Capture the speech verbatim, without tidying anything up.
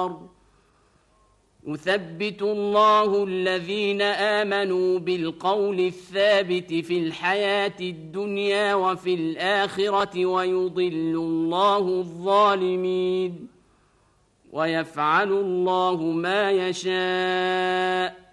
النار يثبت الله الذين آمنوا بالقول الثابت في الحياة الدنيا وفي الآخرة ويضل الله الظالمين ويفعل الله ما يشاء